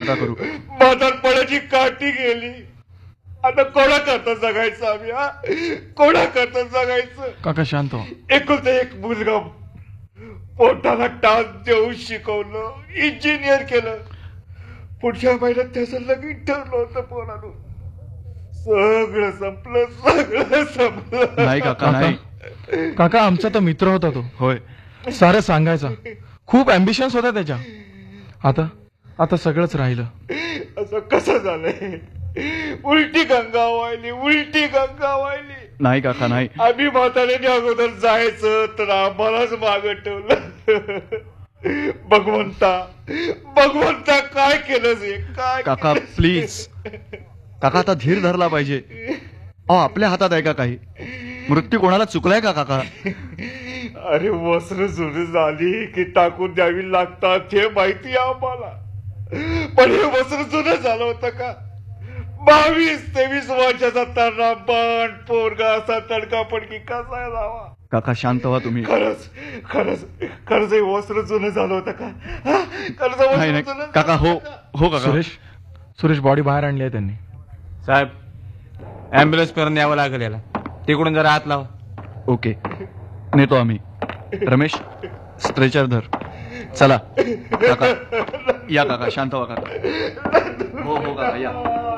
नका करू. म्हातारपणाची काठी गेली. आता कोणाकरता जगायचं आम्ही? हा, कोणाकरता जगायचं? काका शांत हो. एकुलता एक मुलगा, पोटाला टाच देऊन शिकवलं, इंजिनियर केलं. पुढच्या महिन्यात त्याचं लगीन ठरलं होतं पोरानं. सगळं संपलं, सगळं संपलं. नाही काका नाही. काका आमचा तर मित्र होता तो. होय. सारं सांगायचा. खूप अम्बिशन्स होता त्याच्या. आता सगळंच राहिलं. असं कसं झालंय? उलटी गंगा वाहिली, उलटी गंगा वाहिली. नाही काका नाही. आम्ही म्हाताऱ्याने अगोदर जायचं तर आम्हालाच मागं ठेवलं. भगवंता काय केलं हे? काय काका प्लीज. काका आता धीर धरला पाहिजे. अहो आपल्या हातात आहे का काही? मृत्यू कोणाला चुकलाय का काका? अरे वस्त्र जुनी झाली की टाकून द्यावी लागतात हे माहिती आहे आम्हाला. पण हे वस्त्र जुनं झालं होतं का? 22-23 वर्षाचा तरुण पोरगा असा तडकाफडकी कसा जावा? काका शांत व्हा तुम्ही. खरंच हे वस्त्र जुनं झालं होतं का? खरंच नाही नाही काका. हो हो काका. सुरेश बॉडी बाहेर आणली आहे त्यांनी. साहेब ॲम्ब्युलन्स पर्यंत यावं लागेल याला. तिकडून जरा हात लावा. ओके नेतो आम्ही. रमेश स्ट्रेचर धर. चला काका या. काका शांत व्हा काका. हो हो काका या.